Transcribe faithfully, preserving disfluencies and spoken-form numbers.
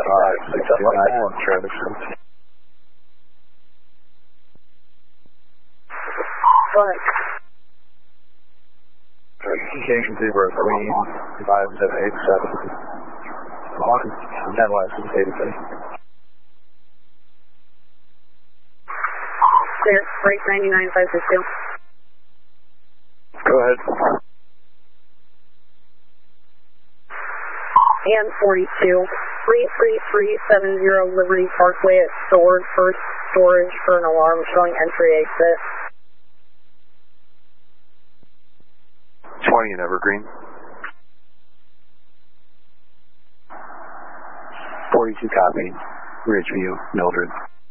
five six nine, traffic. Flight. King Zebra Queen, five seven eight seven. ten license eighty-six. Clear, break ninety-nine five six two. Go ahead. And forty-two, three three three seven zero Liberty Parkway at Sword, first storage for an alarm showing entry exit. twenty in Evergreen. forty-two copy. Ridgeview, Mildred.